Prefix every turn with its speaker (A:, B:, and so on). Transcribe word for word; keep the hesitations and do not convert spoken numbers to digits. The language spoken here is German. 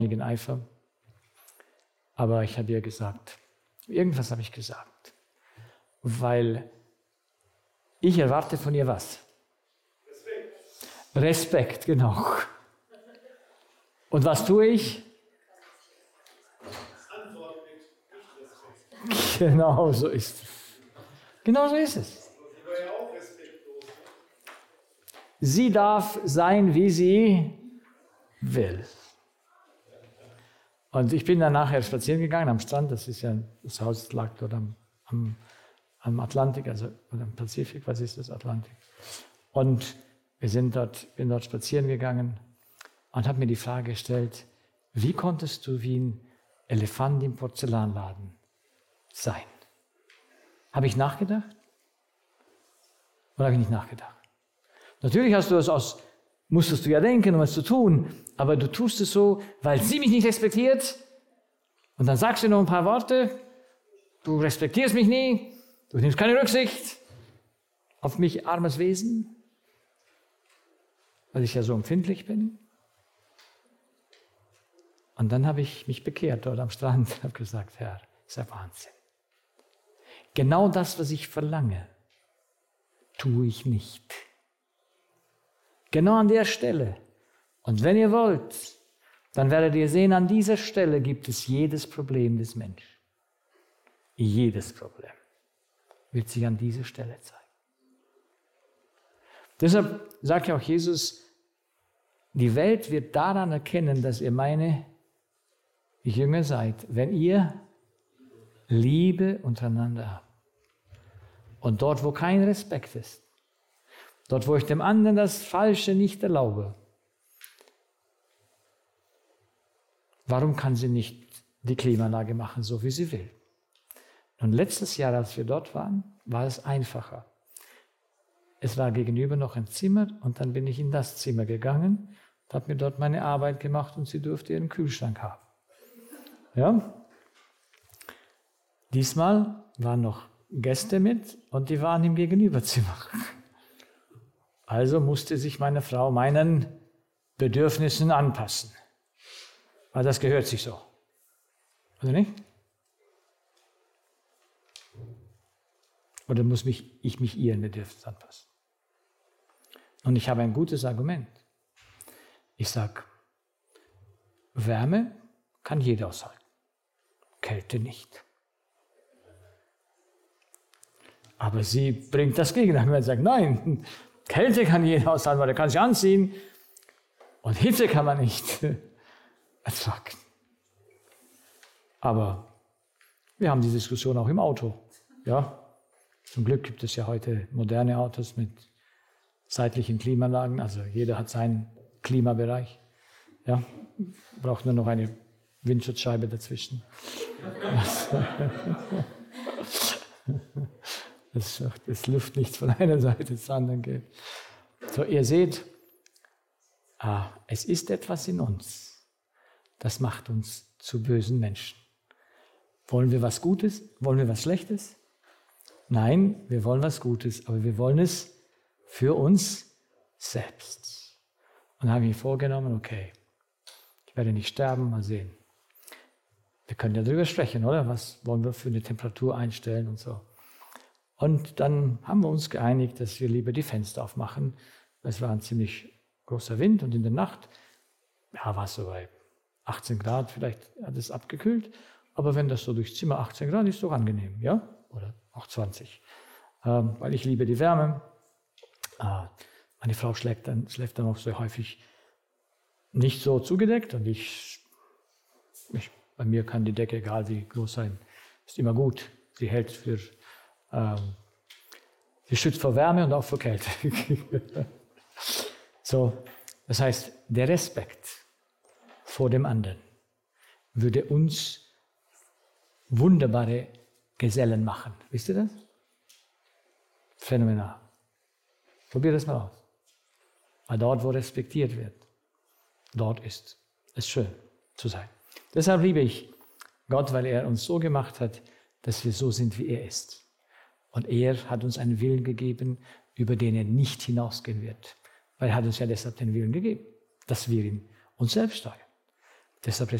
A: Eifer. Aber ich habe ihr gesagt, irgendwas habe ich gesagt, weil ich erwarte von ihr was? Respekt. Respekt, genau. Und was tue ich?
B: Antwort mit nicht Respekt.
A: Genau so ist es. Genau so ist es.
B: Sie war ja auch respektlos.
A: Sie darf sein, wie sie will. Und ich bin dann nachher spazieren gegangen am Strand, das ist ja, das Haus lag dort am, am, am Atlantik, also oder am Pazifik, was ist das, Atlantik? Und wir sind dort, bin dort spazieren gegangen und habe mir die Frage gestellt, wie konntest du wie ein Elefant im Porzellanladen sein? Habe ich nachgedacht? Oder habe ich nicht nachgedacht? Natürlich hast du das aus, musstest du ja denken, um es zu tun, aber du tust es so, weil sie mich nicht respektiert. Und dann sagst du noch ein paar Worte. Du respektierst mich nie. Du nimmst keine Rücksicht auf mich, armes Wesen, weil ich ja so empfindlich bin. Und dann habe ich mich bekehrt dort am Strand und habe gesagt, Herr, das ist ja Wahnsinn. Genau das, was ich verlange, tue ich nicht. Genau an der Stelle. Und wenn ihr wollt, dann werdet ihr sehen, an dieser Stelle gibt es jedes Problem des Menschen. Jedes Problem wird sich an dieser Stelle zeigen. Deshalb sagt ja auch Jesus, die Welt wird daran erkennen, dass ihr meine Jünger seid, wenn ihr Liebe untereinander habt. Und dort, wo kein Respekt ist, dort, wo ich dem anderen das Falsche nicht erlaube, warum kann sie nicht die Klimaanlage machen, so wie sie will? Und letztes Jahr, als wir dort waren, war es einfacher. Es war gegenüber noch ein Zimmer und dann bin ich in das Zimmer gegangen und habe mir dort meine Arbeit gemacht und sie durfte ihren Kühlschrank haben. Ja? Diesmal waren noch Gäste mit und die waren im Gegenüberzimmer. Also musste sich meine Frau meinen Bedürfnissen anpassen. Weil das gehört sich so. Oder nicht? Oder muss mich, ich mich ihren Bedürfnissen anpassen? Und ich habe ein gutes Argument. Ich sage, Wärme kann jeder aushalten, Kälte nicht. Aber sie bringt das Gegenargument und sagt, nein, Kälte kann jeder aushalten, weil er kann sich anziehen. Und Hitze kann man nicht ertragen. Aber wir haben die Diskussion auch im Auto. Ja? Zum Glück gibt es ja heute moderne Autos mit seitlichen Klimaanlagen. Also jeder hat seinen Klimabereich. Ja? Braucht nur noch eine Windschutzscheibe dazwischen. Dass das Luft nicht von einer Seite zur anderen geht. So, ihr seht, ah, es ist etwas in uns, das macht uns zu bösen Menschen. Wollen wir was Gutes? Wollen wir was Schlechtes? Nein, wir wollen was Gutes, aber wir wollen es für uns selbst. Und dann habe ich mir vorgenommen, okay, ich werde nicht sterben, mal sehen. Wir können ja darüber sprechen, oder? Was wollen wir für eine Temperatur einstellen und so. Und dann haben wir uns geeinigt, dass wir lieber die Fenster aufmachen. Es war ein ziemlich großer Wind und in der Nacht, ja, war es so bei achtzehn Grad, vielleicht hat es abgekühlt. Aber wenn das so durchs Zimmer achtzehn Grad ist, ist doch angenehm, ja? Oder auch zwanzig. Ähm, weil ich liebe die Wärme. Äh, meine Frau schläft dann, schläft dann auch so häufig nicht so zugedeckt und ich, ich, bei mir kann die Decke, egal wie groß sein, ist immer gut. Sie hält für Ähm, sie schützt vor Wärme und auch vor Kälte. So, das heißt, der Respekt vor dem anderen würde uns wunderbare Gesellen machen. Wisst ihr das? Phänomenal. Probiert das mal aus. Weil dort, wo respektiert wird, dort ist es schön zu sein. Deshalb liebe ich Gott, weil er uns so gemacht hat, dass wir so sind, wie er ist. Und er hat uns einen Willen gegeben, über den er nicht hinausgehen wird. Weil er hat uns ja deshalb den Willen gegeben, dass wir ihn uns selbst steuern. Deshalb